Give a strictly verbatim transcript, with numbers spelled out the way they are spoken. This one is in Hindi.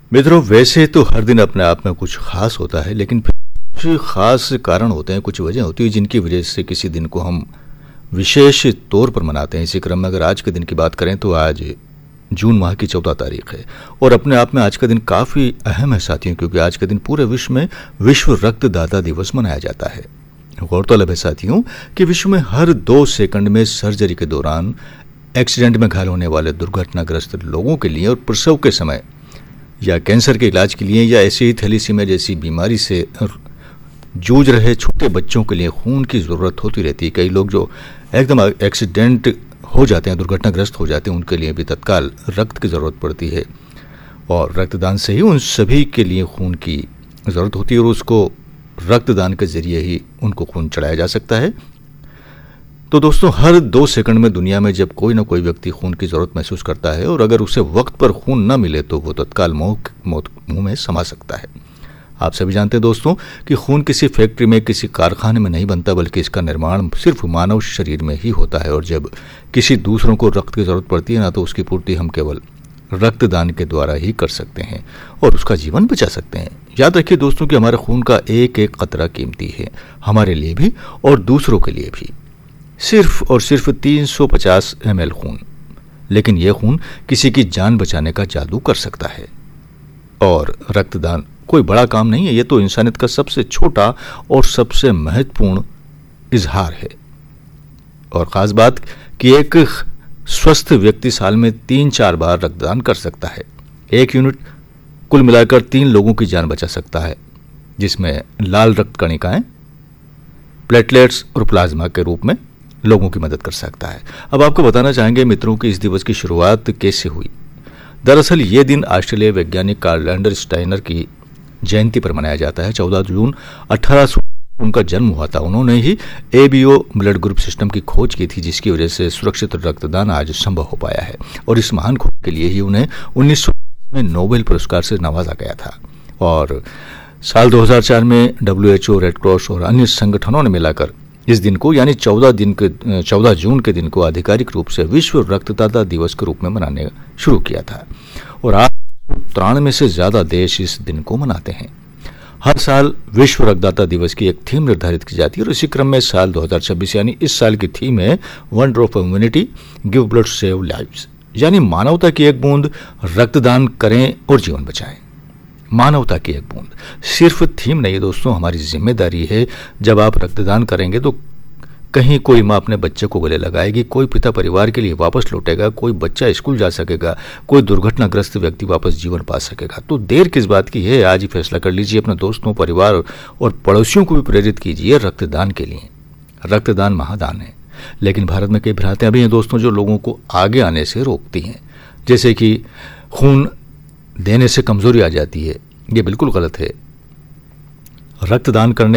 मित्रों, वैसे तो हर दिन अपने आप में कुछ खास होता है, लेकिन फिर कुछ खास कारण होते हैं, कुछ वजह होती है जिनकी वजह से किसी दिन को हम विशेष तौर पर मनाते हैं। इसी क्रम में अगर आज के दिन की बात करें तो आज जून माह की चौदह तारीख है और अपने आप में आज का दिन काफ़ी अहम है साथियों, क्योंकि आज के दिन पूरे विश्व में विश्व रक्तदाता दिवस मनाया जाता है। गौरतलब है साथियों कि विश्व में हर दो सेकंड में सर्जरी के दौरान एक्सीडेंट में घायल होने वाले दुर्घटनाग्रस्त लोगों के लिए और प्रसव के समय या कैंसर के इलाज के लिए या ऐसी ही थैलीसीमिया जैसी बीमारी से जूझ रहे छोटे बच्चों के लिए खून की ज़रूरत होती रहती है। कई लोग जो एकदम एक्सीडेंट हो जाते हैं, दुर्घटनाग्रस्त हो जाते हैं, उनके लिए भी तत्काल रक्त की ज़रूरत पड़ती है और रक्तदान से ही उन सभी के लिए खून की ज़रूरत होती है और उसको रक्तदान के ज़रिए ही उनको खून चढ़ाया जा सकता है। तो दोस्तों, हर दो सेकंड में दुनिया में जब कोई ना कोई व्यक्ति खून की ज़रूरत महसूस करता है और अगर उसे वक्त पर खून न मिले तो वो तत्काल मौत मौत मुँह में समा सकता है। आप सभी जानते हैं दोस्तों कि खून किसी फैक्ट्री में, किसी कारखाने में नहीं बनता, बल्कि इसका निर्माण सिर्फ मानव शरीर में ही होता है और जब किसी दूसरों को रक्त की ज़रूरत पड़ती है ना, तो उसकी पूर्ति हम केवल रक्तदान के द्वारा ही कर सकते हैं और उसका जीवन बचा सकते हैं। याद रखिए दोस्तों कि हमारे खून का एक एक कतरा कीमती है, हमारे लिए भी और दूसरों के लिए भी। सिर्फ और सिर्फ तीन सौ पचास एम एल खून, लेकिन यह खून किसी की जान बचाने का जादू कर सकता है। और रक्तदान कोई बड़ा काम नहीं है, यह तो इंसानियत का सबसे छोटा और सबसे महत्वपूर्ण इजहार है। और ख़ास बात कि एक स्वस्थ व्यक्ति साल में तीन चार बार रक्तदान कर सकता है। एक यूनिट कुल मिलाकर तीन लोगों की जान बचा सकता है, जिसमें लाल रक्त कणिकाएं, प्लेटलेट्स और प्लाज्मा के रूप में लोगों की मदद कर सकता है। अब आपको बताना चाहेंगे मित्रों कि इस दिवस की शुरुआत कैसे हुई। दरअसल ये दिन ऑस्ट्रेलियाई वैज्ञानिक कार्ल लैंडर स्टाइनर की जयंती पर मनाया जाता है। चौदह जून अठारह सौ उनका जन्म हुआ था। उन्होंने ही एबीओ ब्लड ग्रुप सिस्टम की खोज की थी, जिसकी वजह से सुरक्षित रक्तदान आज संभव हो पाया है और इस महान खोज के लिए ही उन्हें उन्नीस सौ में नोबेल पुरस्कार से नवाजा गया था। और साल दो हज़ार चार में W H O, red cross और अन्य संगठनों ने मिलाकर इस दिन को यानी चौदह दिन के चौदह जून के दिन को आधिकारिक रूप से विश्व रक्तदाता दिवस के रूप में मनाने शुरू किया था और आज तिरानवे से ज्यादा देश इस दिन को मनाते हैं। हर साल विश्व रक्तदाता दिवस की एक थीम निर्धारित की जाती है और इसी क्रम में साल दो हज़ार छब्बीस यानी इस साल की थीम है one drop of humanity, give blood save lives, यानी मानवता की एक बूंद, रक्तदान करें और जीवन बचाएं। मानवता की एक बूंद सिर्फ थीम नहीं दोस्तों, हमारी जिम्मेदारी है। जब आप रक्तदान करेंगे तो कहीं कोई माँ अपने बच्चे को गले लगाएगी, कोई पिता परिवार के लिए वापस लौटेगा, कोई बच्चा स्कूल जा सकेगा, कोई दुर्घटनाग्रस्त व्यक्ति वापस जीवन पा सकेगा। तो देर किस बात की है, आज ही फैसला कर लीजिए। अपने दोस्तों, परिवार और पड़ोसियों को भी प्रेरित कीजिए रक्तदान के लिए। रक्तदान महादान है, लेकिन भारत में कई भ्रांतियां भी हैं दोस्तों जो लोगों को आगे आने से रोकती हैं, जैसे कि खून देने से कमजोरी आ जाती है। ये बिल्कुल गलत है। रक्तदान करने